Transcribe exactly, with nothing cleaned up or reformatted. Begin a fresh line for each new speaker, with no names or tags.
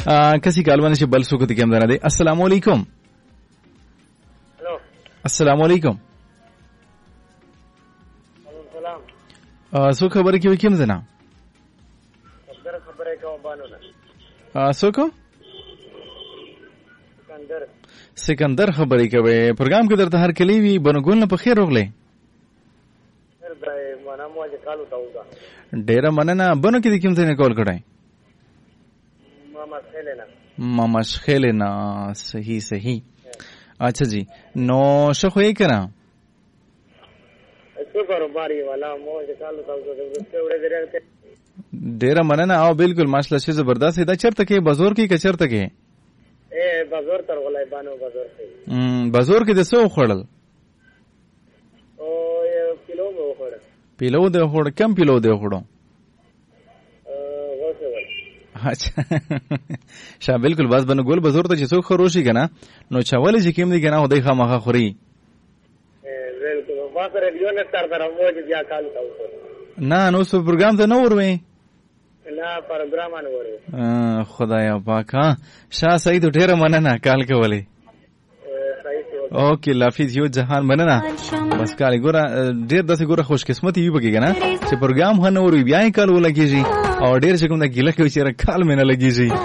کسی کال باندې بل څوک ته کوم درنه دي. السلام علیکم.
هلو
السلام علیکم.
وعلیکم السلام.
ا څوک خبرې کوي کوم زنه؟
خبره خبره کوم بانو نه.
ا څوک؟
سکندر.
سکندر خبرې کوي. پروګرام کې درته هر کلی وی بنګول نه په خیر وغله.
سر دای معنا مو چې کالو تاودا.
ډیر مننه. بنو کې کوم ځای نه کول کړای؟
ماما خلینا.
ماما خلینا. صحیح صحیح. اچھا جی نو شخو یې کړه.
څو کاروباري والا مو چې کالو تاودا د څه وړه درته.
ډیر مننه. او بالکل ماشاءالله شي زبردست دا چرته کې بازور کې کچرته کې
اے بازار تر ولای بانو بازار کې
ام بازور کې د څو خړل
او کیلو مو خړل
پیلو د خړ کم پیلو د خړو اچھا شا بالکل باز بنو ګول بازور ته چې څو خروشي کنه نو چاولې چې کېم دي کنه هدي خامخه خوري
بالکل ما سره ریو نه تر تر مو چې بیا کالو تاودا
نه نو سو پروګرام ته نو وروي
نه پروګرام نه وره
خدایا پاکه شاه سعید ډیره مننه کال کولې اوکې لافیز یو جهان مننه بس کال ګوره ډیر داسې ګوره خوش قسمت یو بګی کنه چې پروګرام هنه وروي بیا کال ولګیږي او ډیر چې کوم د ګیله کوي چې کال مې نه لګیږي